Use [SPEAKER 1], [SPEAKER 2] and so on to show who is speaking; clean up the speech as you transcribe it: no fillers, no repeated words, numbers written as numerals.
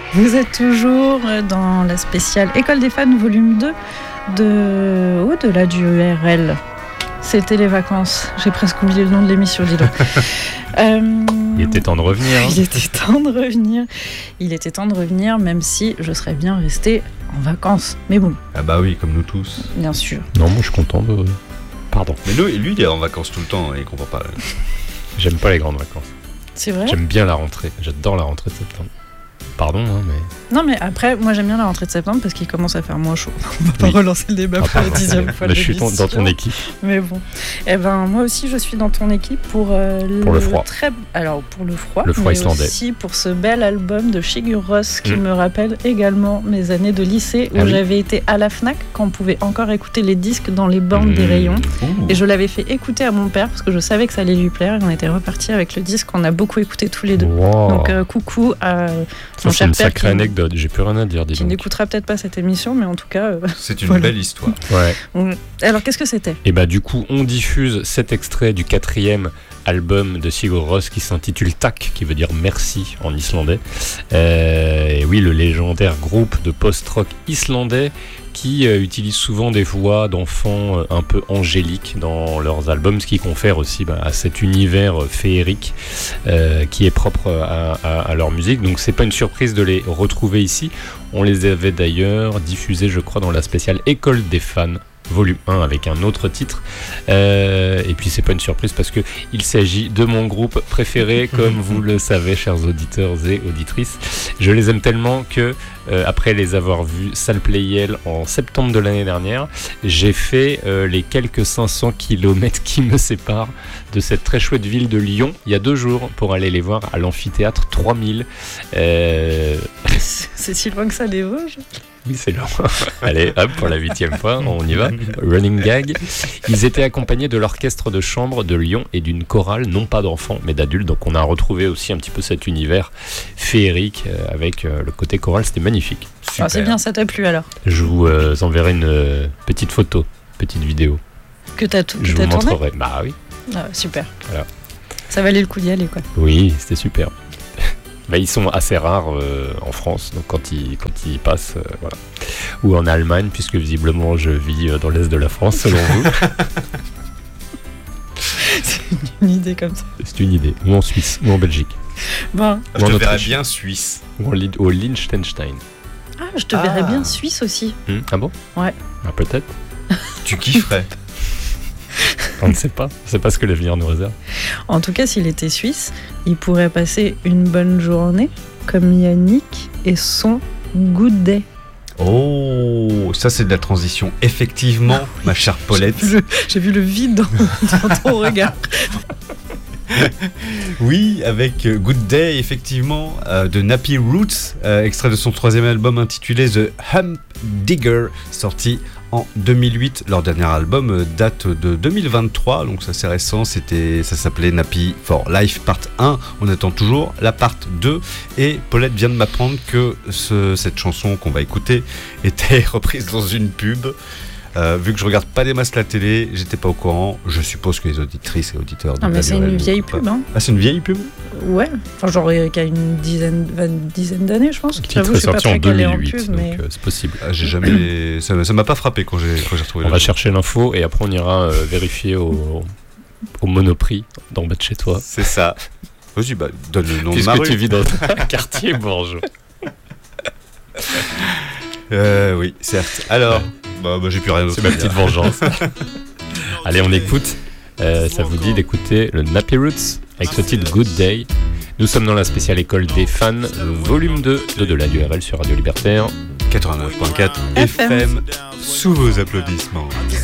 [SPEAKER 1] Vous êtes toujours dans la spéciale École des fans volume 2 de Au-delà du URL. C'était les vacances. J'ai presque oublié le nom de l'émission, dis donc.
[SPEAKER 2] Il était temps de revenir. Hein.
[SPEAKER 1] Il était temps de revenir. Il était temps de revenir, même si je serais bien restée en vacances. Mais bon.
[SPEAKER 3] Ah bah oui, comme nous tous.
[SPEAKER 1] Bien sûr.
[SPEAKER 2] Non, moi je suis content de... Pardon.
[SPEAKER 3] Mais lui, il est en vacances tout le temps et il comprend pas.
[SPEAKER 2] J'aime pas les grandes vacances.
[SPEAKER 1] C'est vrai ?
[SPEAKER 2] J'aime bien la rentrée. J'adore la rentrée de septembre. Pardon, hein, mais...
[SPEAKER 1] Non, mais après, moi j'aime bien la rentrée de septembre parce qu'il commence à faire moins chaud. On va pas relancer le débat pour la 10e fois de
[SPEAKER 2] je suis dans ton équipe.
[SPEAKER 1] Mais bon. Eh ben, moi aussi, je suis dans ton équipe pour
[SPEAKER 2] le froid.
[SPEAKER 1] Alors, pour le froid.
[SPEAKER 2] Le froid
[SPEAKER 1] mais
[SPEAKER 2] islandais.
[SPEAKER 1] aussi pour ce bel album de Sigur Rós qui me rappelle également mes années de lycée où j'avais été à la Fnac quand on pouvait encore écouter les disques dans les bornes des rayons. Et je l'avais fait écouter à mon père parce que je savais que ça allait lui plaire. Et on était repartis avec le disque qu'on a beaucoup écouté tous les deux.
[SPEAKER 2] Wow.
[SPEAKER 1] Donc, coucou à mon
[SPEAKER 2] c'est
[SPEAKER 1] cher
[SPEAKER 2] une
[SPEAKER 1] père
[SPEAKER 2] sacrée anecdote, j'ai plus rien à dire.
[SPEAKER 1] Qui n'écoutera peut-être pas cette émission, mais en tout cas...
[SPEAKER 3] c'est une belle histoire.
[SPEAKER 2] Ouais.
[SPEAKER 1] Alors, qu'est-ce que c'était ?
[SPEAKER 2] Et bah du coup, on diffuse cet extrait du 4e album de Sigur Rós qui s'intitule Tak, qui veut dire merci en islandais. Et oui, le légendaire groupe de post-rock islandais qui utilisent souvent des voix d'enfants un peu angéliques dans leurs albums, ce qui confère aussi à cet univers féerique qui est propre à leur musique. Donc c'est pas une surprise de les retrouver ici. On les avait d'ailleurs diffusés, je crois, dans la spéciale École des fans volume 1 avec un autre titre et puis c'est pas une surprise parce que il s'agit de mon groupe préféré comme vous le savez, chers auditeurs et auditrices. Je les aime tellement que après les avoir vus salle Playel en septembre de l'année dernière, j'ai fait les quelques 500 km qui me séparent de cette très chouette ville de Lyon il y a 2 jours pour aller les voir à l'amphithéâtre 3000.
[SPEAKER 1] C'est si loin que ça des Vosges ?
[SPEAKER 2] Oui, c'est long. Allez, hop, pour la 8e fois, on y va. Running gag. Ils étaient accompagnés de l'orchestre de chambre de Lyon et d'une chorale, non pas d'enfants, mais d'adultes. Donc on a retrouvé aussi un petit peu cet univers féerique avec le côté chorale. C'était magnifique.
[SPEAKER 1] Ah, c'est bien, ça t'a plu alors ?
[SPEAKER 2] Je vous enverrai une petite photo, petite vidéo.
[SPEAKER 1] Que t'as tourné ?
[SPEAKER 2] Je vous montrerai. Bah oui.
[SPEAKER 1] Ah, super.
[SPEAKER 2] Voilà.
[SPEAKER 1] Ça valait le coup d'y aller, quoi.
[SPEAKER 2] Oui, c'était super. Ils sont assez rares en France, donc quand ils passent, voilà. Ou en Allemagne, puisque visiblement je vis dans l'est de la France, selon vous.
[SPEAKER 1] C'est une idée comme ça.
[SPEAKER 2] C'est une idée. Ou en Suisse, ou en Belgique.
[SPEAKER 1] Bon.
[SPEAKER 3] Je te verrais bien Suisse.
[SPEAKER 2] Ou au Liechtenstein.
[SPEAKER 1] Ah, je te verrais bien Suisse aussi.
[SPEAKER 2] Ah bon ?
[SPEAKER 1] Ouais.
[SPEAKER 2] Ah, peut-être.
[SPEAKER 3] Tu kifferais.
[SPEAKER 2] On ne sait pas. On ne sait pas ce que l'avenir nous réserve.
[SPEAKER 1] En tout cas, s'il était suisse, il pourrait passer une bonne journée comme Yannick et son Good Day.
[SPEAKER 3] Oh, ça c'est de la transition. Effectivement, ma chère Paulette.
[SPEAKER 1] J'ai vu le vide dans ton regard.
[SPEAKER 3] Oui, avec Good Day, effectivement, de Nappy Roots, extrait de son 3e album intitulé The Humdinger, sorti en 2008. Leur dernier album date de 2023, donc c'est assez récent. Ça s'appelait Nappy for Life Part 1. On attend toujours la Part 2. Et Paulette vient de m'apprendre que cette chanson qu'on va écouter était reprise dans une pub. Vu que je regarde pas des masses la télé, j'étais pas au courant. Je suppose que les auditrices et auditeurs.
[SPEAKER 1] Non, mais c'est une vieille pub, hein.
[SPEAKER 3] Ah, c'est une vieille pub ?
[SPEAKER 1] Ouais. Enfin, genre qui a une dizaine d'années, je pense.
[SPEAKER 2] Le titre est sorti en 2008,
[SPEAKER 1] pub,
[SPEAKER 2] donc
[SPEAKER 1] mais...
[SPEAKER 2] c'est possible.
[SPEAKER 3] Ah, j'ai jamais. ça m'a pas frappé quand j'ai retrouvé.
[SPEAKER 2] On va chercher l'info et après on ira vérifier au Monoprix d'en bas de chez toi.
[SPEAKER 3] C'est ça. Vas-y, donne le nom de ma rue.
[SPEAKER 2] Puisque tu vis dans un quartier bourgeois.
[SPEAKER 3] Oui, certes. Alors. J'ai plus rien d'autre.
[SPEAKER 2] C'est ma petite vengeance. Allez, on écoute. Ça vous dit d'écouter le Nappy Roots avec ce titre Good Day. Nous sommes dans la spéciale École des fans, volume 2 d'Au-delà du URL sur Radio Libertaire
[SPEAKER 3] 89.4 FM. Sous vos applaudissements.